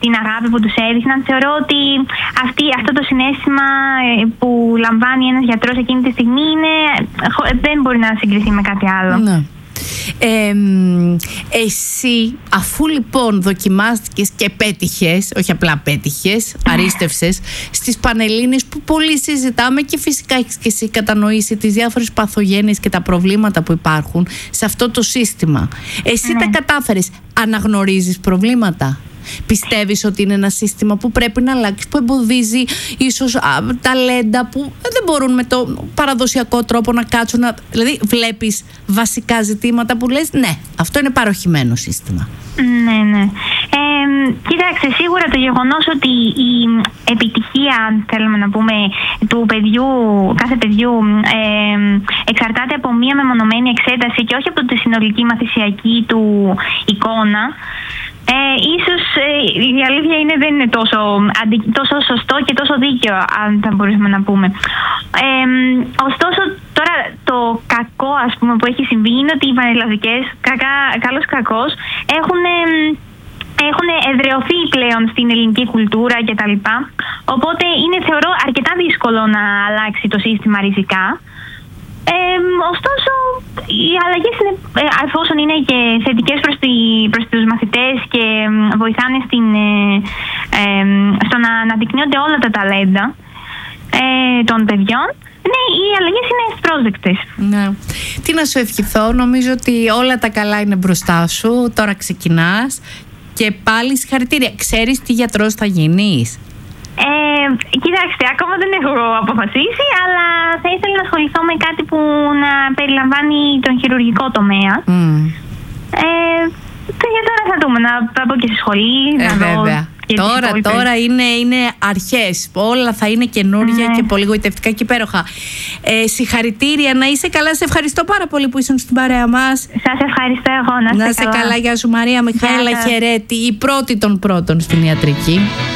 την αγάπη που τους έδειχναν. Θεωρώ ότι αυτό το συναίσθημα που λαμβάνει ένας γιατρός εκείνη τη στιγμή δεν μπορεί να συγκριθεί με κάτι άλλο. Ναι. Εσύ, αφού λοιπόν δοκιμάστηκες και πέτυχες, όχι απλά πέτυχες, αρίστευσες στις Πανελλήνιες που πολύ συζητάμε, και φυσικά έχεις και εσύ κατανοήσει τις διάφορες παθογένειες και τα προβλήματα που υπάρχουν σε αυτό το σύστημα, εσύ τα κατάφερες. Αναγνωρίζεις προβλήματα? Πιστεύεις ότι είναι ένα σύστημα που πρέπει να αλλάξει, που εμποδίζει ίσως ταλέντα που δεν μπορούν με το παραδοσιακό τρόπο να κάτσουν δηλαδή βλέπεις βασικά ζητήματα που λες ναι, αυτό είναι παροχημένο σύστημα? Ναι. Κοίταξε, σίγουρα το γεγονός ότι η επιτυχία, αν θέλουμε να πούμε, του παιδιού, κάθε παιδιού εξαρτάται από μία μεμονωμένη εξέταση και όχι από τη συνολική μαθησιακή του εικόνα. Ίσως η αλήθεια δεν είναι τόσο σωστό και τόσο δίκαιο, αν θα μπορούσαμε να πούμε. Ωστόσο, τώρα το κακό, ας πούμε, που έχει συμβεί είναι ότι οι πανελλαδικές, καλώς κακώς, έχουν εδραιωθεί πλέον στην ελληνική κουλτούρα κτλ. Οπότε είναι, θεωρώ, αρκετά δύσκολο να αλλάξει το σύστημα ριζικά. Ωστόσο, οι αλλαγές είναι, εφόσον είναι και θετικές προς τους μαθητές και βοηθάνε στο να αναδεικνύονται όλα τα ταλέντα των παιδιών, ναι, οι αλλαγές είναι ευπρόσδεκτες. Ναι. Τι να σου ευχηθώ, νομίζω ότι όλα τα καλά είναι μπροστά σου, τώρα ξεκινάς και πάλι συγχαρητήρια. Ξέρεις τι γιατρός θα γίνεις? Κοιτάξτε, ακόμα δεν έχω αποφασίσει, αλλά θα ήθελα να ασχοληθώ με κάτι που να περιλαμβάνει τον χειρουργικό τομέα. Για τώρα θα δούμε, να πάω και στη σχολή, να βέβαια. δω. Τώρα είναι αρχές. Όλα θα είναι καινούρια και πολύ γοητευτικά και υπέροχα. Συγχαρητήρια, να είσαι καλά. Σε ευχαριστώ πάρα πολύ που ήσουν στην παρέα μας. Σας ευχαριστώ εγώ. Να είστε καλά. Γεια σου, Μαρία Μιχαέλα Χερέτη, η πρώτη των πρώτων στην ιατρική.